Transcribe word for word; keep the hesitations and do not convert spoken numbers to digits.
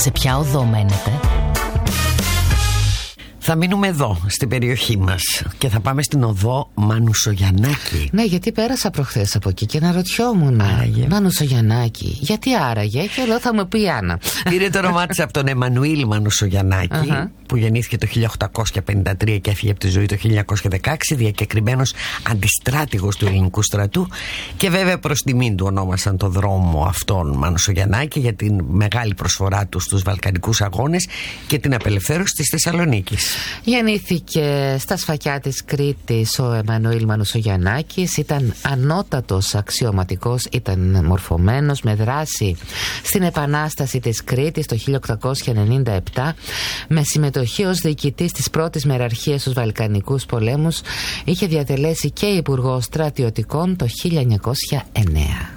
Σε ποια οδό μένετε? Θα μείνουμε εδώ, στην περιοχή μας, και θα πάμε στην οδό Μανουσογιαννάκη. Ναι, γιατί πέρασα προχθές από εκεί και αναρωτιόμουν. Άραγε. Μανουσογιαννάκη, γιατί άραγε? Και εδώ θα μου πει η Άννα. Πήρε το όνομά της από τον Εμμανουήλ Μανουσογιαννάκη, uh-huh. που γεννήθηκε το χίλια οκτακόσια πενήντα τρία και έφυγε από τη ζωή το χίλια εννιακόσια δεκαέξι, διακεκριμένος αντιστράτηγος του ελληνικού στρατού, και βέβαια προς τιμήν του ονόμασαν το δρόμο αυτόν Μανουσογιαννάκη για την μεγάλη προσφορά του στους Βαλκανικούς αγώνες και την απελευθέρωση της Θεσσαλονίκης. Γεννήθηκε στα σφακιά της Κρήτης ο Εμμανουήλ Μανουσογιαννάκης. Ήταν ανώτατος αξιωματικός, ήταν μορφωμένος με δράση στην Επανάσταση της Κρήτης το χίλια οκτακόσια ενενήντα επτά, με συμμετοχή ως διοικητής της πρώτης μεραρχίας στους Βαλκανικούς πολέμους. Είχε διατελέσει και υπουργός στρατιωτικών το χίλια εννιακόσια εννέα.